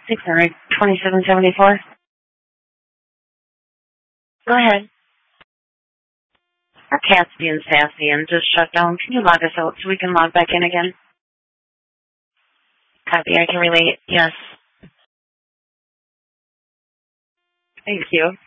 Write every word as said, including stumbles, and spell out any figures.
six hundred twenty-seven seventy-four. Go ahead. Our cat's being sassy and just shut down. Can you log us out so we can log back in again? Copy, I can relate. Yes. Thank you.